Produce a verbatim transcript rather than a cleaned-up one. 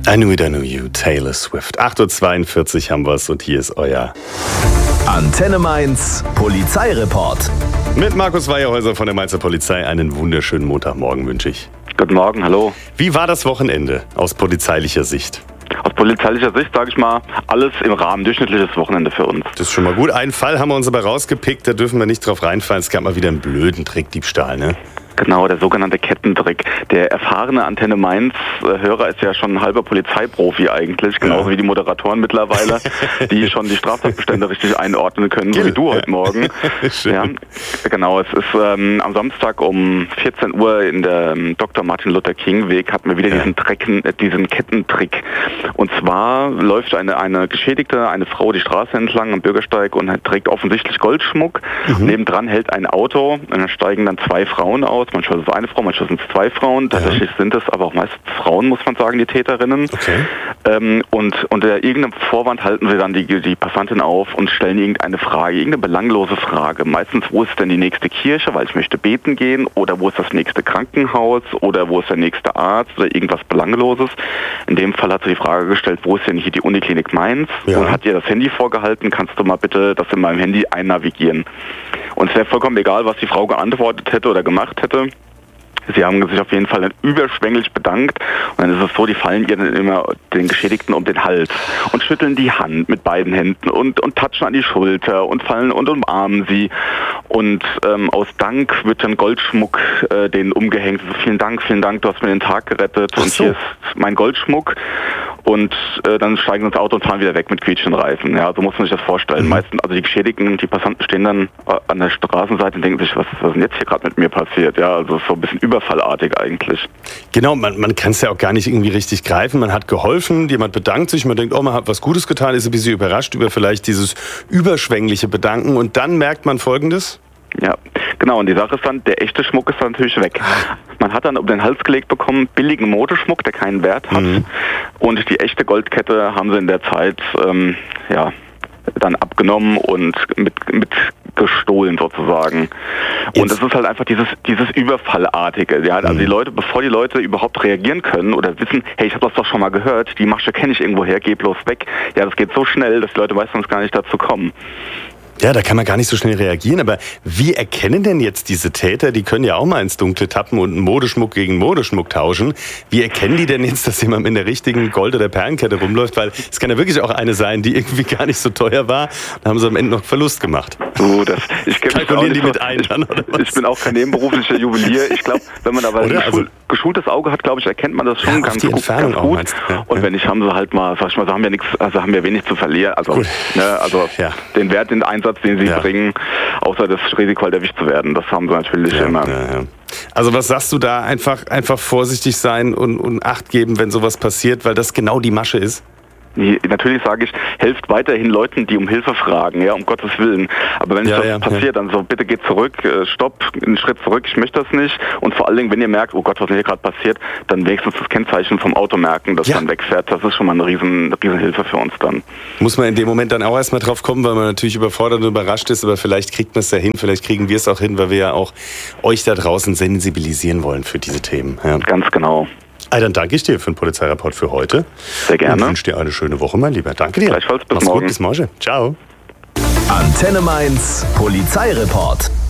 I Knew It, I Knew You, Taylor Swift. acht Uhr zweiundvierzig haben wir's und hier ist euer Antenne Mainz Polizeireport. Mit Markus Weierhäuser von der Mainzer Polizei. Einen wunderschönen Montagmorgen wünsche ich. Guten Morgen, hallo. Wie war das Wochenende aus polizeilicher Sicht? Aus polizeilicher Sicht sage ich mal, alles im Rahmen, durchschnittliches Wochenende für uns. Das ist schon mal gut. Einen Fall haben wir uns aber rausgepickt, da dürfen wir nicht drauf reinfallen. Es gab mal wieder einen blöden Trickdiebstahl, ne? Genau, der sogenannte Kettentrick. Der erfahrene Antenne Mainz-Hörer ist ja schon ein halber Polizeiprofi eigentlich, genauso ja. wie die Moderatoren mittlerweile, die schon die Straftatbestände richtig einordnen können, so wie du heute Morgen. Ja, genau, es ist ähm, am Samstag um vierzehn Uhr in der ähm, Doktor Martin Luther King Weg hatten wir wieder ja. diesen, Trecken, äh, diesen Kettentrick. Und zwar läuft eine, eine Geschädigte, eine Frau die Straße entlang am Bürgersteig und trägt offensichtlich Goldschmuck. Mhm. Nebendran hält ein Auto und dann steigen dann zwei Frauen aus. Manchmal ist es eine Frau, manchmal sind es zwei Frauen. Tatsächlich ja. sind es aber auch meistens Frauen, muss man sagen, die Täterinnen. Okay. Ähm, und unter irgendeinem Vorwand halten sie dann die, die Passantin auf und stellen irgendeine Frage, irgendeine belanglose Frage. Meistens, wo ist denn die nächste Kirche, weil ich möchte beten gehen, oder wo ist das nächste Krankenhaus, oder wo ist der nächste Arzt, oder irgendwas Belangloses. In dem Fall hat sie die Frage gestellt, wo ist denn hier die Uniklinik Mainz? Ja. Und hat ihr das Handy vorgehalten, kannst du mal bitte das in meinem Handy einnavigieren? Und es wäre vollkommen egal, was die Frau geantwortet hätte oder gemacht hätte. Sie haben sich auf jeden Fall überschwänglich bedankt und dann ist es so, die fallen ihr dann immer den Geschädigten um den Hals und schütteln die Hand mit beiden Händen und, und touchen an die Schulter und fallen und umarmen sie und ähm, aus Dank wird dann Goldschmuck äh, denen umgehängt. Also vielen Dank, vielen Dank, du hast mir den Tag gerettet. Ach so. Und hier ist mein Goldschmuck und äh, dann steigen sie ins Auto und fahren wieder weg mit quietschenden Reifen. Ja, so muss man sich das vorstellen. Mhm. Meistens, also die Geschädigten, die Passanten stehen dann äh, an der Straßenseite und denken sich, was, was ist denn jetzt hier gerade mit mir passiert? Ja, also so ein bisschen überfallartig eigentlich. Genau, man, man kann es ja auch gar nicht irgendwie richtig greifen. Man hat geholfen, jemand bedankt sich, man denkt, oh, man hat was Gutes getan, ist ein bisschen überrascht über vielleicht dieses überschwängliche Bedanken und dann merkt man Folgendes. Ja, genau. Und die Sache ist dann, der echte Schmuck ist dann natürlich weg. Man hat dann um den Hals gelegt bekommen, billigen Modeschmuck, der keinen Wert hat. Mhm. Und die echte Goldkette haben sie in der Zeit, ähm, ja, dann abgenommen und mit, mit gestohlen sozusagen. Und es ist halt einfach dieses dieses Überfallartige. Ja? Also mhm. die Leute, bevor die Leute überhaupt reagieren können oder wissen, hey, ich habe das doch schon mal gehört, die Masche kenne ich irgendwoher, geh bloß weg. Ja, das geht so schnell, dass die Leute meistens gar nicht dazu kommen. Ja, da kann man gar nicht so schnell reagieren, aber wie erkennen denn jetzt diese Täter, die können ja auch mal ins Dunkle tappen und einen Modeschmuck gegen Modeschmuck tauschen, wie erkennen die denn jetzt, dass jemand in der richtigen Gold- oder Perlenkette rumläuft, weil es kann ja wirklich auch eine sein, die irgendwie gar nicht so teuer war, da haben sie am Ende noch Verlust gemacht. So, das, ich Kalkulieren die mit ein dann, oder was? Ich bin auch kein nebenberuflicher Juwelier, ich glaube, wenn man aber ein also, geschultes Auge hat, glaube ich, erkennt man das schon ja, ganz, die gut, Entfernung ganz gut. Meinst, ja, und ja. wenn nicht, haben sie halt mal, sag ich mal, so haben wir nichts, also haben wir wenig zu verlieren, also, ne, also ja. den Wert, den Einsatz, den sie ja. bringen, außer das Risiko halt erwischt zu werden. Das haben sie natürlich ja, immer. Ja, ja. Also was sagst du da? Einfach, einfach vorsichtig sein und, und Acht geben, wenn sowas passiert, weil das genau die Masche ist? Natürlich sage ich, helft weiterhin Leuten, die um Hilfe fragen, ja, um Gottes Willen. Aber wenn ja, das ja, passiert, ja. dann so, bitte geht zurück, äh, stopp, einen Schritt zurück, ich möchte das nicht. Und vor allen Dingen, wenn ihr merkt, oh Gott, was hier gerade passiert, dann wenigstens das Kennzeichen vom Auto merken, das ja. dann wegfährt. Das ist schon mal eine riesen, riesen Hilfe für uns dann. Muss man in dem Moment dann auch erstmal drauf kommen, weil man natürlich überfordert und überrascht ist, aber vielleicht kriegt man es ja hin, vielleicht kriegen wir es auch hin, weil wir ja auch euch da draußen sensibilisieren wollen für diese Themen. Ja. Ganz genau. Ah, dann danke ich dir für den Polizeireport für heute. Sehr gerne. Und wünsche dir eine schöne Woche, mein Lieber. Danke dir. Gleichfalls, bis Mach's morgen. Gut, bis morgen. Ciao. Antenne Mainz Polizeireport.